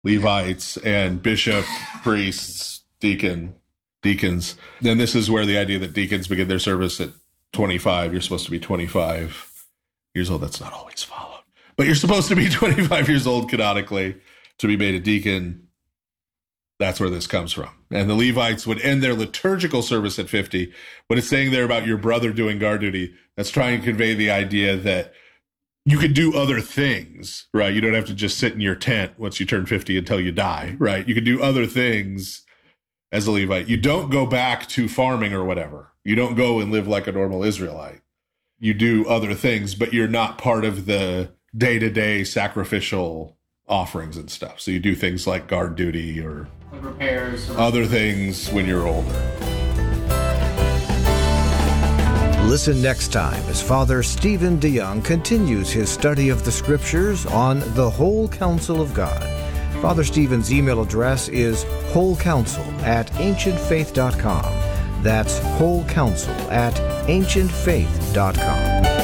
Levites and bishop, priests, deacons. Then this is where the idea that deacons begin their service at 25. You're supposed to be 25 years old. That's not always followed. But you're supposed to be 25 years old canonically to be made a deacon. That's where this comes from. And the Levites would end their liturgical service at 50. When it's saying there about your brother doing guard duty, that's trying to convey the idea that you could do other things, right? You don't have to just sit in your tent once you turn 50 until you die, right? You can do other things as a Levite. You don't go back to farming or whatever. You don't go and live like a normal Israelite. You do other things, but you're not part of the day-to-day sacrificial offerings and stuff. So you do things like guard duty or like repairs, other things when you're older. Listen next time as Father Stephen DeYoung continues his study of the Scriptures on the whole counsel of God. Father Stephen's email address is wholecounsel@ancientfaith.com. That's wholecounsel@ancientfaith.com.